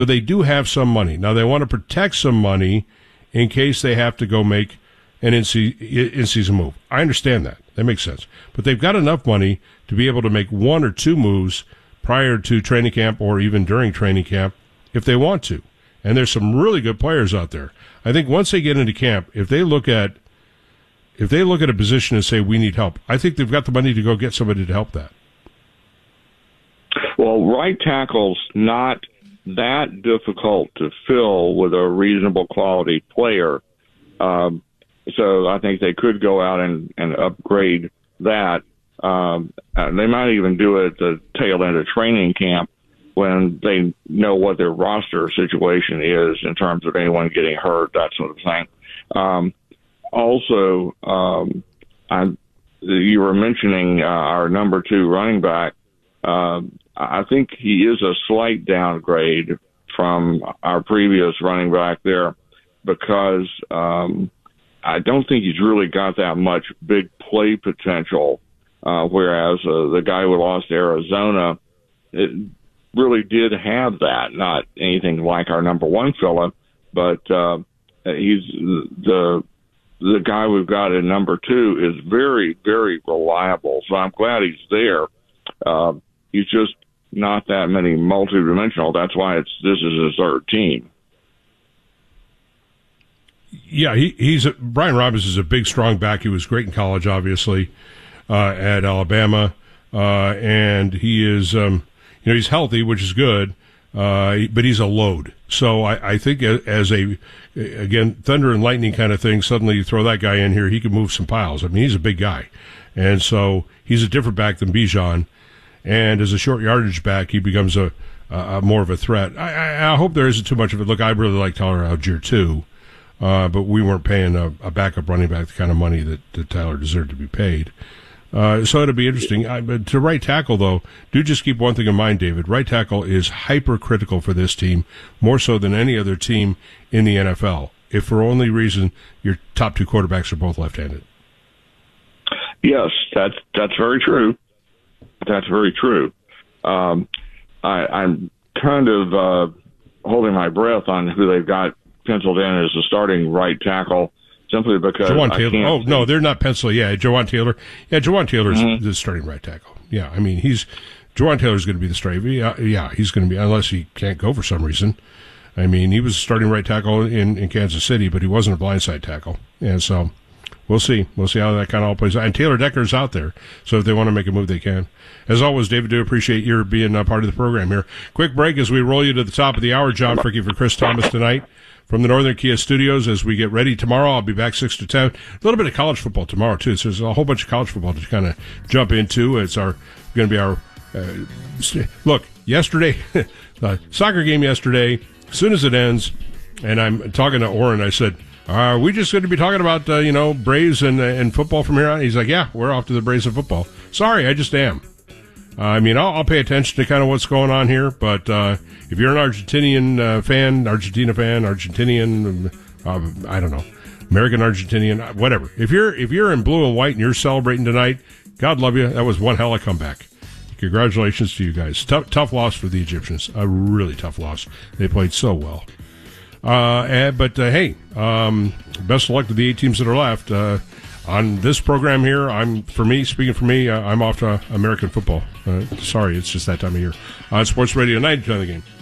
So they do have some money. Now, they want to protect some money in case they have to go make an in-season move. I understand that. That makes sense. But they've got enough money to be able to make one or two moves prior to training camp or even during training camp if they want to. And there's some really good players out there. I think once they get into camp, if they look at a position and say, we need help, I think they've got the money to go get somebody to help that. Well, right tackle's not that difficult to fill with a reasonable quality player. So I think they could go out and upgrade that. They might even do it at the tail end of training camp when they know what their roster situation is in terms of anyone getting hurt, that sort of thing. Also, you were mentioning our number 2 running back. I think he is a slight downgrade from our previous running back there because I don't think he's really got that much big play potential, whereas the guy we lost to Arizona really did have that. Not anything like our number 1 fella, but he's the guy we've got in number 2 is very, very reliable. So I'm glad he's there. He's just not that many multi-dimensional. That's why this is his third team. Yeah, Brian Robinson is a big, strong back. He was great in college, obviously, at Alabama, and he is, he's healthy, which is good, but he's a load. So I think as again, thunder and lightning kind of thing, suddenly you throw that guy in here, he can move some piles. I mean, he's a big guy, and so he's a different back than Bijan. And as a short yardage back, he becomes a more of a threat. I hope there isn't too much of it. Look, I really like Tyler Algier too, but we weren't paying a backup running back the kind of money that Tyler deserved to be paid. So it'll be interesting. But to right tackle, though, do just keep one thing in mind, David. Right tackle is hyper-critical for this team, more so than any other team in the NFL, if for only reason your top 2 quarterbacks are both left-handed. Yes, that's very true. That's very true. I'm kind of holding my breath on who they've got penciled in as the starting right tackle, simply because Jawan Taylor. Oh, no, they're not penciled. Yeah, Jawan Taylor. Yeah, Jawan Taylor's the starting right tackle. Yeah, I mean, Jawan Taylor's going to be the starting. Yeah, he's going to be, unless he can't go for some reason. I mean, he was starting right tackle in Kansas City, but he wasn't a blindside tackle. And so we'll see. We'll see how that kind of all plays out. And Taylor Decker's out there, so if they want to make a move, they can. As always, David, do appreciate your being a part of the program here. Quick break as we roll you to the top of the hour. John Fricke for Chris Thomas tonight from the Northern Kia Studios as we get ready tomorrow. I'll be back 6 to 10. A little bit of college football tomorrow, too. So there's a whole bunch of college football to kind of jump into. It's going to be our look, yesterday, soccer game yesterday, as soon as it ends, and I'm talking to Orrin, I said, are we just going to be talking about, Braves and football from here on? He's like, yeah, we're off to the Braves and football. Sorry, I just am. I mean, I'll pay attention to kind of what's going on here, but if you're an Argentinian fan, Argentinian, I don't know, American Argentinian, whatever. If you're in blue and white and you're celebrating tonight, God love you. That was one hell of a comeback. Congratulations to you guys. Tough loss for the Egyptians. A really tough loss. They played so well. But hey, best of luck to the 8 teams that are left. On this program here, speaking for me, I'm off to American football. Sorry, it's just that time of year. On Sports Radio 90 on the Game.